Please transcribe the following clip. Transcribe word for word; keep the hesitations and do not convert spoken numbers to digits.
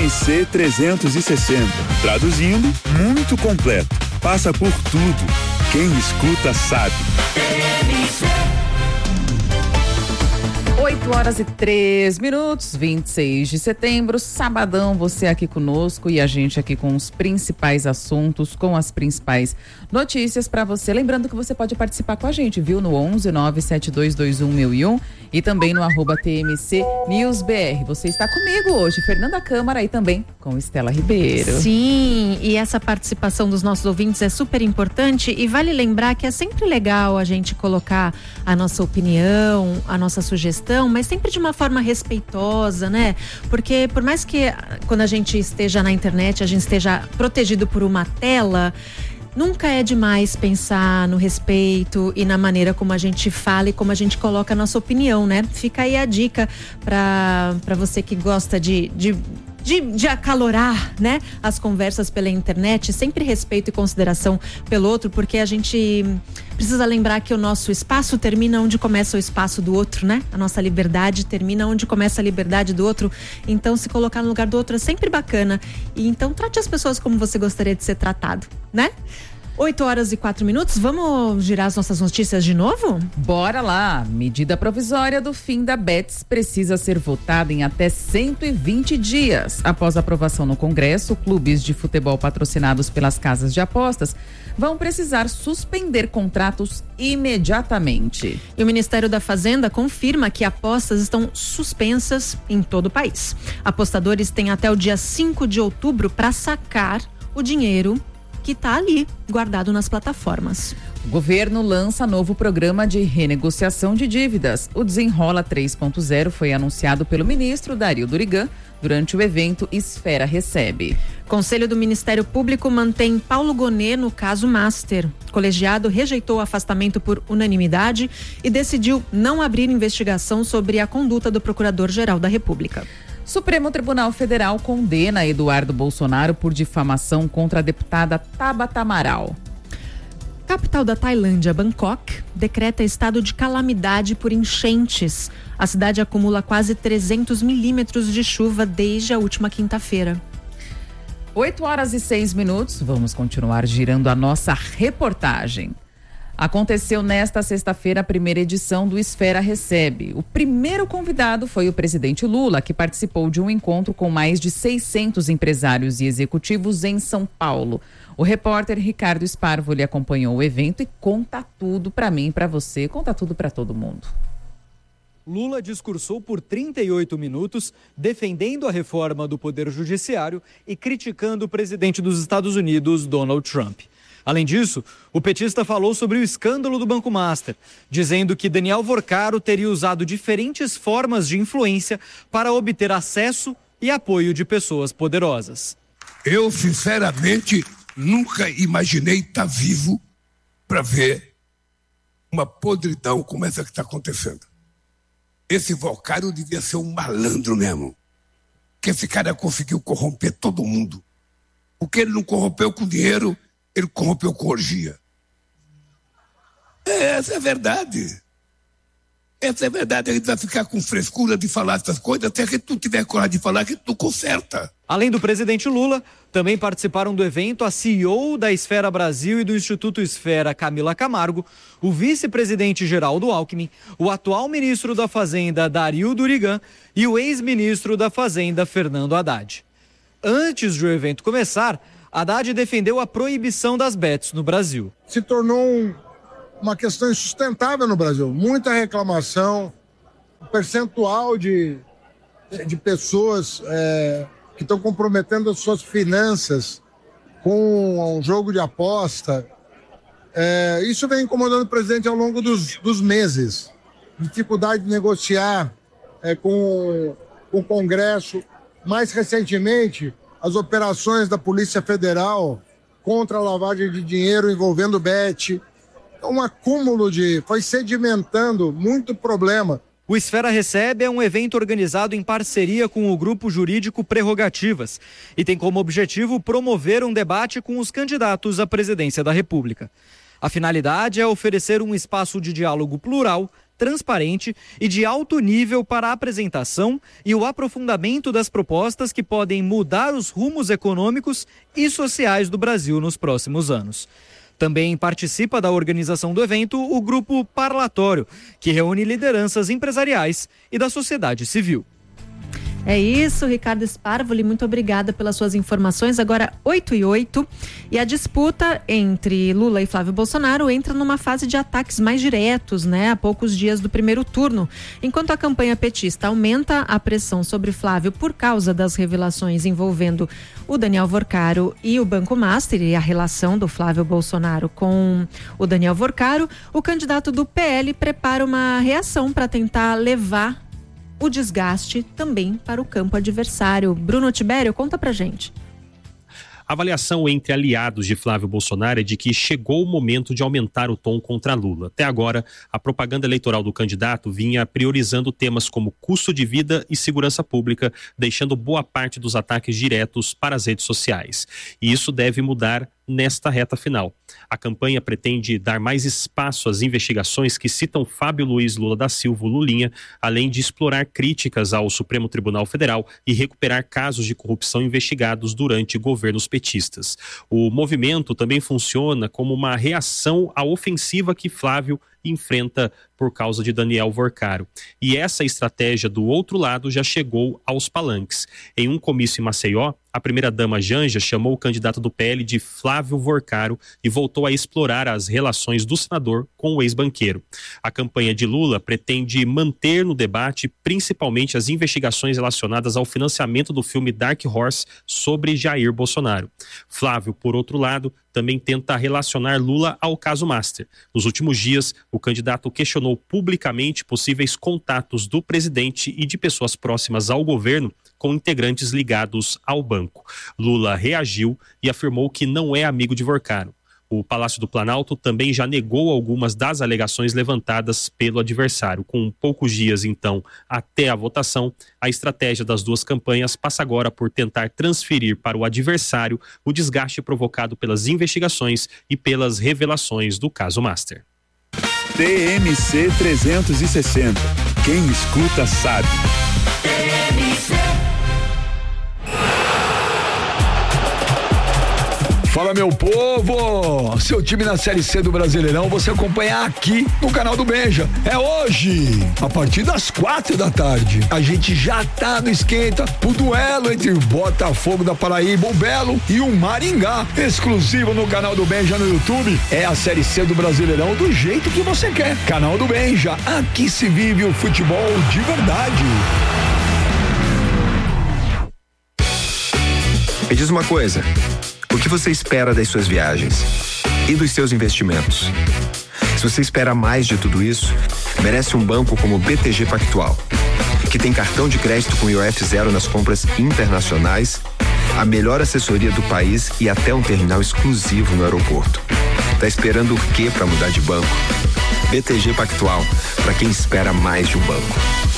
C trezentos e sessenta. Traduzindo, muito completo. Passa por tudo. Quem escuta sabe. oito horas e três minutos, vinte e seis de setembro, sabadão, você aqui conosco e a gente aqui com os principais assuntos, com as principais notícias para você. Lembrando que você pode participar com a gente, viu? No onze nove sete dois dois um mil e um e também no arroba T M C News B R. Você está comigo hoje, Fernanda Câmara, e também com Estela Ribeiro. Sim, e essa participação dos nossos ouvintes é super importante e vale lembrar que é sempre legal a gente colocar a nossa opinião, a nossa sugestão, mas sempre de uma forma respeitosa, né? Porque por mais que quando a gente esteja na internet, a gente esteja protegido por uma tela, nunca é demais pensar no respeito e na maneira como a gente fala e como a gente coloca a nossa opinião, né? Fica aí a dica para para você que gosta de, de De, de acalorar, né, as conversas pela internet, sempre respeito e consideração pelo outro, porque a gente precisa lembrar que o nosso espaço termina onde começa o espaço do outro, né? A nossa liberdade termina onde começa a liberdade do outro. Então, se colocar no lugar do outro é sempre bacana. E então, trate as pessoas como você gostaria de ser tratado, né? oito horas e quatro minutos, vamos girar as nossas notícias de novo? Bora lá! Medida provisória do fim da Bets precisa ser votada em até cento e vinte dias. Após aprovação no Congresso, clubes de futebol patrocinados pelas casas de apostas vão precisar suspender contratos imediatamente. E o Ministério da Fazenda confirma que apostas estão suspensas em todo o país. Apostadores têm até o dia cinco de outubro para sacar o dinheiro que está ali, guardado nas plataformas. O governo lança novo programa de renegociação de dívidas. O Desenrola três ponto zero foi anunciado pelo ministro Dario Durigan durante o evento Esfera Recebe. Conselho do Ministério Público mantém Paulo Gonet no caso Master. O colegiado rejeitou o afastamento por unanimidade e decidiu não abrir investigação sobre a conduta do Procurador-Geral da República. Supremo Tribunal Federal condena Eduardo Bolsonaro por difamação contra a deputada Tabata Amaral. Capital da Tailândia, Bangkok, decreta estado de calamidade por enchentes. A cidade acumula quase trezentos milímetros de chuva desde a última quinta-feira. oito horas e seis minutos, vamos continuar girando a nossa reportagem. Aconteceu nesta sexta-feira a primeira edição do Esfera Recebe. O primeiro convidado foi o presidente Lula, que participou de um encontro com mais de seiscentos empresários e executivos em São Paulo. O repórter Ricardo Sparvoli acompanhou o evento e conta tudo para mim e para você, conta tudo para todo mundo. Lula discursou por trinta e oito minutos, defendendo a reforma do Poder Judiciário e criticando o presidente dos Estados Unidos, Donald Trump. Além disso, o petista falou sobre o escândalo do Banco Master, dizendo que Daniel Vorcaro teria usado diferentes formas de influência para obter acesso e apoio de pessoas poderosas. Eu, sinceramente, nunca imaginei estar vivo para ver uma podridão como essa que está acontecendo. Esse Vorcaro devia ser um malandro mesmo, que esse cara conseguiu corromper todo mundo. O que ele não corrompeu com dinheiro, ele corrompeu com orgia. É, essa é a verdade. Essa é a verdade. A gente vai ficar com frescura de falar essas coisas até que tu tiver coragem de falar que tu conserta. Além do presidente Lula, também participaram do evento a C E O da Esfera Brasil e do Instituto Esfera, Camila Camargo, o vice-presidente Geraldo Alckmin, o atual ministro da Fazenda, Dario Durigan, e o ex-ministro da Fazenda, Fernando Haddad. Antes de o evento começar, Haddad defendeu a proibição das bets no Brasil. Se tornou um, uma questão insustentável no Brasil. Muita reclamação, um percentual de, de pessoas é, que estão comprometendo as suas finanças com um jogo de aposta. É, isso vem incomodando o presidente ao longo dos, dos meses. Dificuldade de negociar é, com, com o Congresso. Mais recentemente, as operações da Polícia Federal contra a lavagem de dinheiro envolvendo bet. Um acúmulo de... foi sedimentando muito problema. O Esfera Recebe é um evento organizado em parceria com o grupo jurídico Prerrogativas e tem como objetivo promover um debate com os candidatos à presidência da República. A finalidade é oferecer um espaço de diálogo plural, transparente e de alto nível para a apresentação e o aprofundamento das propostas que podem mudar os rumos econômicos e sociais do Brasil nos próximos anos. Também participa da organização do evento o Grupo Parlatório, que reúne lideranças empresariais e da sociedade civil. É isso, Ricardo Sparvoli, muito obrigada pelas suas informações. Agora oito e oito, e a disputa entre Lula e Flávio Bolsonaro entra numa fase de ataques mais diretos, né? A poucos dias do primeiro turno. Enquanto a campanha petista aumenta a pressão sobre Flávio por causa das revelações envolvendo o Daniel Vorcaro e o Banco Master e a relação do Flávio Bolsonaro com o Daniel Vorcaro, o candidato do P L prepara uma reação para tentar levar o desgaste também para o campo adversário. Bruno Tibério, conta pra gente. A avaliação entre aliados de Flávio Bolsonaro é de que chegou o momento de aumentar o tom contra Lula. Até agora, a propaganda eleitoral do candidato vinha priorizando temas como custo de vida e segurança pública, deixando boa parte dos ataques diretos para as redes sociais. E isso deve mudar nesta reta final. A campanha pretende dar mais espaço às investigações que citam Fábio Luiz Lula da Silva, Lulinha, além de explorar críticas ao Supremo Tribunal Federal e recuperar casos de corrupção investigados durante governos petistas. O movimento também funciona como uma reação à ofensiva que Flávio enfrenta por causa de Daniel Vorcaro. E essa estratégia do outro lado já chegou aos palanques. Em um comício em Maceió, a primeira-dama Janja chamou o candidato do P L de Flávio Vorcaro e voltou a explorar as relações do senador com o ex-banqueiro. A campanha de Lula pretende manter no debate principalmente as investigações relacionadas ao financiamento do filme Dark Horse sobre Jair Bolsonaro. Flávio, por outro lado, também tenta relacionar Lula ao caso Master. Nos últimos dias, o candidato questionou publicamente possíveis contatos do presidente e de pessoas próximas ao governo com integrantes ligados ao banco. Lula reagiu e afirmou que não é amigo de Vorcaro. O Palácio do Planalto também já negou algumas das alegações levantadas pelo adversário. Com poucos dias, então, até a votação, a estratégia das duas campanhas passa agora por tentar transferir para o adversário o desgaste provocado pelas investigações e pelas revelações do caso Master. T M C trezentos e sessenta. Quem escuta sabe. T M C. Fala, meu povo! Seu time na Série C do Brasileirão você acompanha aqui no canal do Benja. É hoje, a partir das quatro da tarde. A gente já tá no esquenta pro duelo entre o Botafogo da Paraíba, o Belo e o Maringá. Exclusivo no canal do Benja no YouTube. É a Série C do Brasileirão do jeito que você quer. Canal do Benja, aqui se vive o futebol de verdade. Me diz uma coisa. O que você espera das suas viagens e dos seus investimentos? Se você espera mais de tudo isso, merece um banco como o B T G Pactual, que tem cartão de crédito com I O F zero nas compras internacionais, a melhor assessoria do país e até um terminal exclusivo no aeroporto. Tá esperando o quê para mudar de banco? B T G Pactual, para quem espera mais de um banco.